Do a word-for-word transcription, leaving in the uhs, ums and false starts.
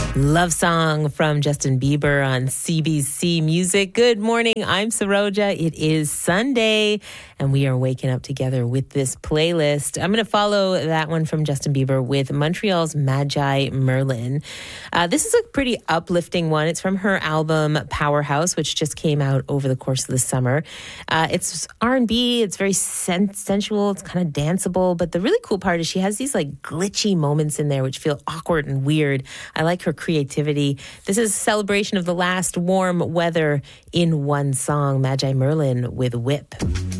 Love Song from Justin Bieber on C B C Music. Good morning. I'm Saroja. It is Sunday, and we are waking up together with this playlist. I'm going to follow that one from Justin Bieber with Montreal's Magi Merlin. Uh, this is a pretty uplifting one. It's from her album Powerhouse, which just came out over the course of the summer. Uh, it's R and B. It's very sen- sensual. It's kind of danceable. But the really cool part is she has these like glitchy moments in there which feel awkward and weird. I like her creativity. This is a celebration of the last warm weather in one song, Magi Merlin with Whip.